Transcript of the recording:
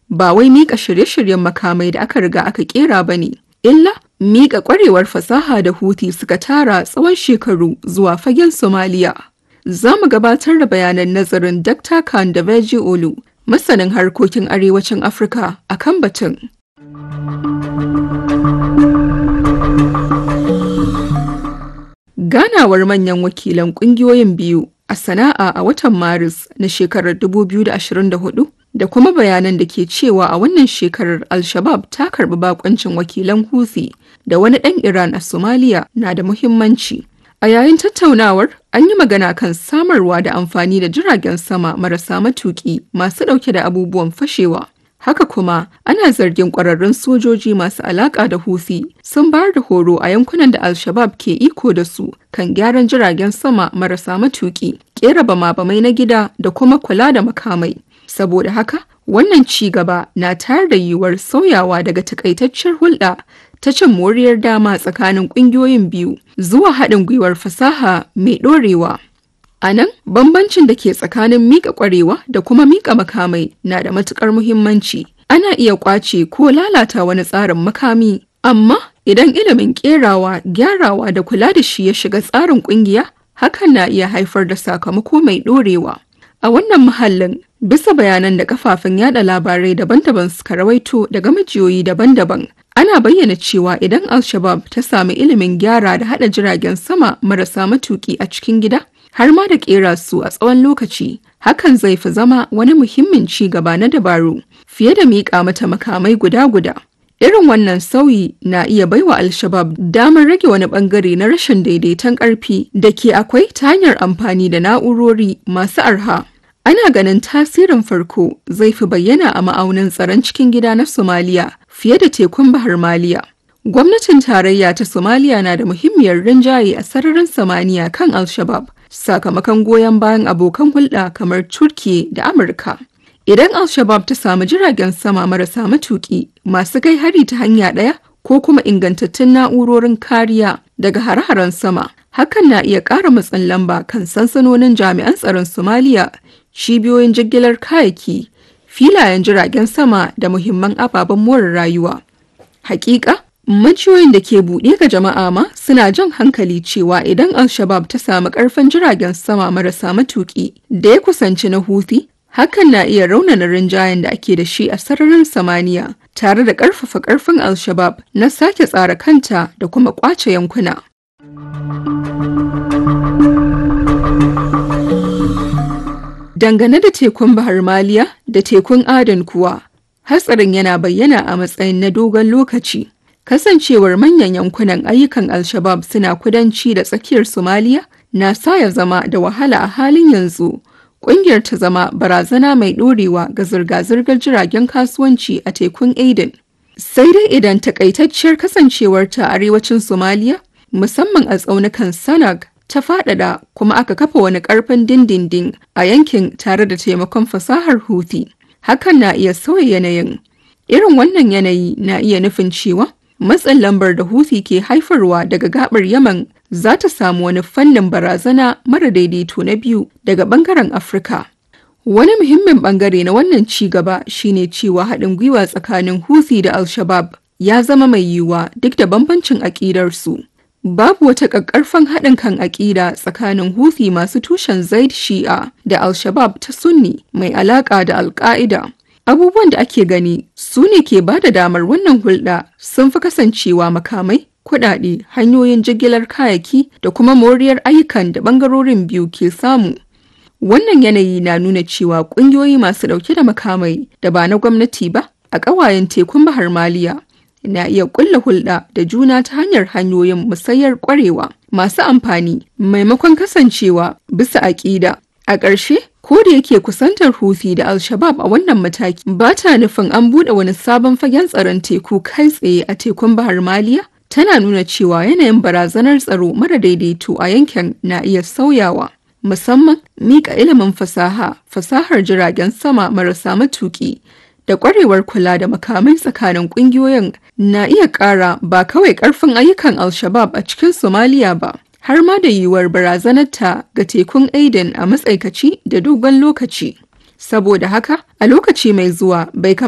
ba wai miƙa shirye-shiryen makamai da aka riga aka ƙera ba ne, illa miƙa ƙwarewar fasaha da Houthi suka tara tsawon shekaru zuwa fagen Somaliya. Za mu gabatar da bayanan nazarin Dr. Khan Deveji Olu, masanin harkokin arewacin Afirka a kan batun. Ganawar manyan wakilan ƙungiyoyin biyu a Sana'a a watan Maris na shekarar 2024 da kuma bayanan da ke cewa a wannan shekarar Al-Shabab ta karbi bakoncin wakilan Houthi da wani ɗan Iran a Somalia na da muhimmanci. A yayin tattaunawar, an yi magana kan samarwa da amfani da jiragen sama marasa matuƙi masu ɗauke da abubuwan fashewa. Haka kuma, ana zargin ƙwararrun sojoji masu alaƙa da Houthi sun bayar da horo a yankunan da Al-Shabab ke iko da su kan gyaran jiragen sama marasa matuƙi, ƙera bama-bamai na gida da kuma kula da makamai. Saboda haka, wannan ci gaba na tayar da yiwuwar sauyawa daga takaitaccen hulɗa ta cin moriyar dama tsakanin ƙungiyoyin biyu zuwa haɗin gwiwar fasaha mai ɗorewa. A nan, bambancin da ke tsakanin miƙa ƙwarewa da kuma miƙa makamai na da matuƙar muhimmanci. Ana iya ƙwace ko lalata wani tsarin makami, amma idan ilimin ƙerawa, gyarawa da kula da shi ya shiga tsarin ƙungiya, hakan na iya haifar da sakamako mai ɗorewa. A wannan muhallin, bisa bayanan da kafafen yada labarai daban-daban suka rawaito daga majiyoyi daban-daban, ana bayyana cewa idan Al-Shabab ta sami ilimin gyara da haɗa jiragen sama marasa matuƙi a cikin gida, har ma da ƙera su a tsawon lokaci, hakan zai fi zama wani muhimmin ci gaba na dabaru fiye da miƙa mata makamai guda-guda. Irin wannan sauyi na iya baiwa Al-Shabab damar rage wani bangare na rashin daidaiton ƙarfi da ke akwai ta hanyar amfani da na'urori masu arha. Ana ganin tasirin farko zai fi bayyana a ma'aunin tsaron cikin gida na Somaliya fiye da tekun Bahar Maliya. Gwamnatin tarayya ta Somaliya na da muhimmiyar rinjaye a sararin samaniya kan Al-Shabab sakamakon goyon bayan abokan hulɗa kamar Turkiyya da Amurka. Idan Al-Shabab ta samu jiragen sama marasa matuƙi masu kai hari ta hanya ɗaya ko kuma ingantattun na'urorin kariya daga hare-haren sama, hakan na iya ƙara matsin lamba kan sansanonin jami'an tsaron Somaliya, cibiyoyin jigilar kayayyaki, filayen jiragen sama da muhimman ababen more rayuwa. Hakika, majiyoyin da ke buɗe ga jama'a ma suna jan hankali cewa idan Al-Shabab ta samu ƙarfin jiragen sama marasa matuƙi da ya kusanci na Houthi, hakan na iya raunana rinjayen da ake da shi a sararin samaniya tare da ƙarfafa ƙarfin Al-Shabab na sake tsara kanta da kuma ƙwace yankuna. Dangane da tekun Bahar Maliya da tekun Aden kuwa, hatsarin yana bayyana a matsayin na dogon lokaci. Kasancewar manyan yankunan ayyukan Al-Shabab suna kudanci da tsakiyar Somaliya na sa ya zama da wahala a halin yanzu. Ƙungiyar ta zama barazana mai ɗorewa ga zirga-zirgar jiragen kasuwanci a tekun Aden. Sai dai idan takaitacciyar kasancewarta a arewacin Somaliya, musamman a tsaunukan Sanag, ta faɗaɗa kuma aka kafa wani ƙarfin dindindin a yankin tare da taimakon fasahar Houthi. Hakan na iya sauya yanayin. Irin wannan yanayi na iya nufin cewa matsin lambar da Houthi ke haifarwa daga gabar Yaman za ta samu wani fannin barazana mara daidaito na biyu daga bangaren Afirka. Wani muhimmin bangare na wannan ci gaba shine cewa haɗin gwiwa tsakanin Houthi da Al-Shabab ya zama mai yiwuwa duk da bambancin aƙidarsu. Babu wata ƙaƙƙarfan haɗin kan aƙida tsakanin Houthi masu tushen Zaid Shi'a da Al-Shabab ta Sunni mai alaƙa da Al-Qaida. Abubuwan da ake gani su ne ke ba da damar wannan hulɗa sun fi kasancewa makamai, kuɗaɗe, hanyoyin jigilar kayayyaki da kuma moriyar ayyukan da ɓangarorin biyu ke samu. Wannan yanayi na nuna cewa ƙungiyoyi masu ɗauke da makamai da ba na gwamnati ba a ƙawayen tekun Bahar Maliya na iya ƙulla hulɗa da juna ta hanyar hanyoyin musayar ƙwarewa masu amfani maimakon kasancewa bisa aƙida. A ƙarshe, ko da yake kusantar Houthi da Al-Shabab a wannan mataki ba ta nufin an buɗe wani sabon fagen tsaron teku kai tsaye a tekun Bahar Maliya, tana nuna cewa yanayin barazanar tsaro mara daidaito a yankin na iya sauyawa. Musamman miƙa ilimin fasahar jiragen sama marasa matuƙi da ƙwarewar kula da makamai tsakanin ƙungiyoyin na iya ƙara ba kawai ƙarfin ayyukan Al-Shabab a cikin Somaliya ba, har ma da yiwuwar barazanarta ga tekun Aden a matsaikaci da dogon lokaci. Saboda haka, a lokaci mai zuwa bai